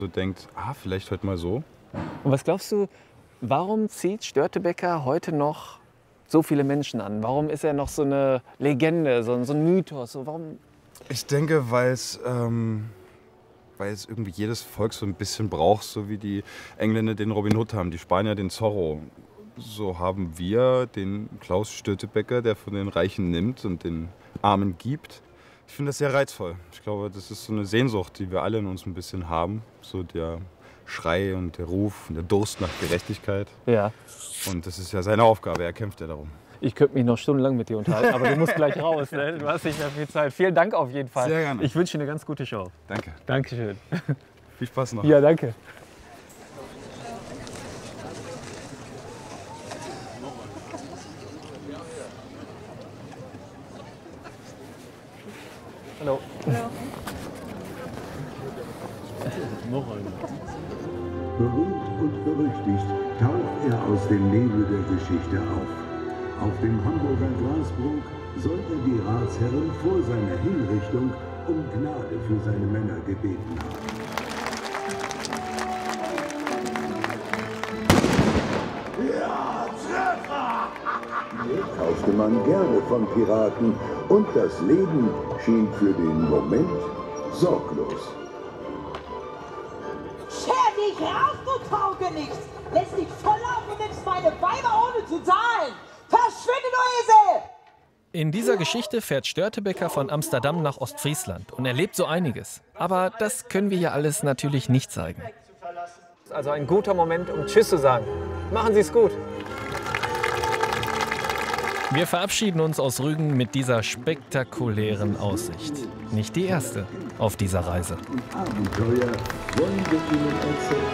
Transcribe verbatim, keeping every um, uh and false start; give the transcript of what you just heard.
So denkt, ah, vielleicht heute mal so. Und was glaubst du, warum zieht Störtebeker heute noch so viele Menschen an? Warum ist er noch so eine Legende, so, so ein Mythos? So, warum? Ich denke, weil es, ähm, weil es irgendwie jedes Volk so ein bisschen braucht, so wie die Engländer den Robin Hood haben, die Spanier den Zorro. So haben wir den Klaus Störtebeker, der von den Reichen nimmt und den Armen gibt. Ich finde das sehr reizvoll. Ich glaube, das ist so eine Sehnsucht, die wir alle in uns ein bisschen haben. So der Schrei und der Ruf und der Durst nach Gerechtigkeit. Ja. Und das ist ja seine Aufgabe, er kämpft ja darum. Ich könnte mich noch stundenlang mit dir unterhalten, aber du musst gleich raus. Ne? Du hast nicht mehr viel Zeit. Vielen Dank auf jeden Fall. Sehr gerne. Ich wünsche dir eine ganz gute Show. Danke. Dankeschön. Viel Spaß noch. Ja, danke. Hallo. Hallo. Berühmt und berüchtigt taucht er aus dem Nebel der Geschichte auf. Auf dem Hamburger Grasbrook soll er die Ratsherren vor seiner Hinrichtung um Gnade für seine Männer gebeten haben. Ja, Treffer! Hier kaufte man gerne von Piraten und das Leben schien für den Moment sorglos. Scher dich raus, du Taugenichts! Lässt dich voll auf und nimmst meine Weiber ohne zu zahlen! Verschwinde, du Esel! In dieser Geschichte fährt Störtebeker von Amsterdam nach Ostfriesland und erlebt so einiges. Aber das können wir hier alles natürlich nicht zeigen. Also ein guter Moment, um Tschüss zu sagen. Machen Sie es gut. Wir verabschieden uns aus Rügen mit dieser spektakulären Aussicht. Nicht die erste auf dieser Reise. Abenteuer wollen wir Ihnen erzählen.